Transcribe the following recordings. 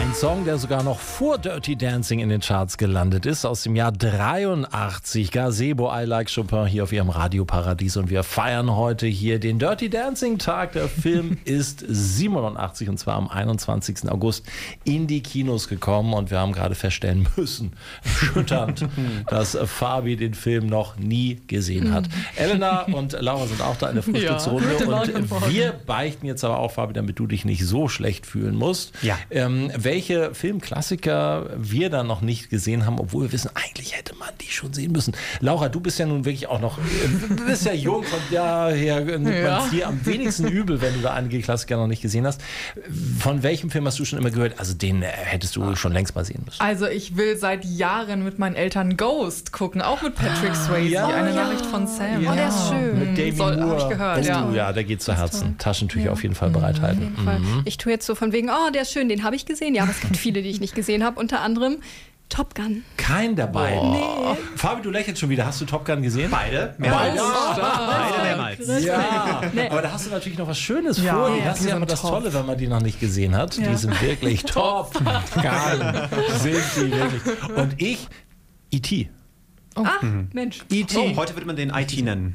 Ein Song, der sogar noch vor Dirty Dancing in den Charts gelandet ist, aus dem Jahr 83. Gazebo, I Like Chopin hier auf ihrem Radioparadies und wir feiern heute hier den Dirty Dancing Tag. Der Film ist 87 und zwar am 21. August in die Kinos gekommen und wir haben gerade feststellen müssen, erschütternd, dass Fabi den Film noch nie gesehen hat. Elena und Laura sind auch da in der Frühstücksrunde und wir beichten jetzt aber auch, Fabi, damit du dich nicht so schlecht fühlen musst. Ja. Welche Filmklassiker wir da noch nicht gesehen haben, obwohl wir wissen, eigentlich hätte man die schon sehen müssen. Laura, du bist ja nun wirklich auch noch, du bist ja jung, von daher nimmt man es dir am wenigsten übel, wenn du da einige Klassiker noch nicht gesehen hast. Von welchem Film hast du schon immer gehört? Also den hättest du schon längst mal sehen müssen. Also ich will seit Jahren mit meinen Eltern Ghost gucken, auch mit Patrick Swayze, eine Nachricht von Sam. Oh, der ist schön. Mit Demi Moore. Habe ich gehört, Ja, der geht zu Herzen. Taschentücher auf jeden Fall bereithalten. Ich tue jetzt so von wegen, oh, der ist schön, den habe ich gesehen. Ja, aber es gibt viele, die ich nicht gesehen habe. Unter anderem Top Gun. Kein der beiden. Nee. Fabi, du lächelst schon wieder. Hast du Top Gun gesehen? Beide. Beide mehrmals. Ja, aber da hast du natürlich noch was Schönes vor. Das ist ja immer das Tolle, wenn man die noch nicht gesehen hat. Die sind wirklich top. Sind die wirklich. Und ich, E.T. Mensch. E.T. So, heute wird man den IT nennen.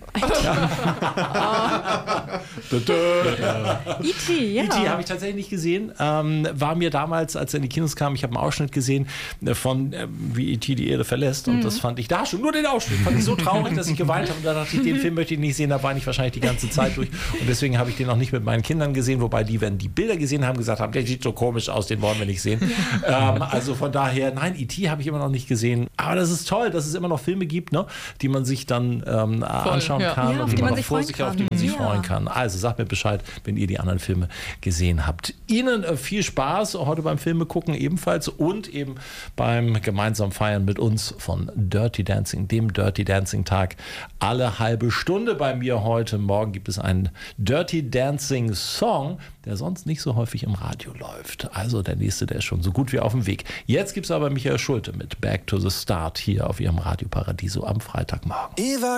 E.T., ja. E.T. habe ich tatsächlich nicht gesehen. War mir damals, als er in die Kinos kam, ich habe einen Ausschnitt gesehen von wie E.T. die Erde verlässt. Und das fand ich da schon, nur den Ausschnitt, fand ich so traurig, dass ich geweint habe. Und da dachte ich, den Film möchte ich nicht sehen. Da weine ich wahrscheinlich die ganze Zeit durch. Und deswegen habe ich den auch nicht mit meinen Kindern gesehen. Wobei die, wenn die Bilder gesehen haben, gesagt haben, der sieht so komisch aus, den wollen wir nicht sehen. Also von daher, nein, E.T. habe ich immer noch nicht gesehen. Aber das ist toll, dass es immer noch Filme gibt, ne, die man sich dann anschauen kann und die man sich freuen kann. Also sagt mir Bescheid, wenn ihr die anderen Filme gesehen habt. Ihnen viel Spaß heute beim Filme gucken ebenfalls und eben beim gemeinsamen Feiern mit uns von Dirty Dancing, dem Dirty Dancing Tag. Alle halbe Stunde bei mir heute Morgen gibt es einen Dirty Dancing Song, der sonst nicht so häufig im Radio läuft. Also der nächste, der ist schon so gut wie auf dem Weg. Jetzt gibt es aber Michael Schulte mit Back to the Start hier auf ihrem Radioparadies am Freitagmorgen.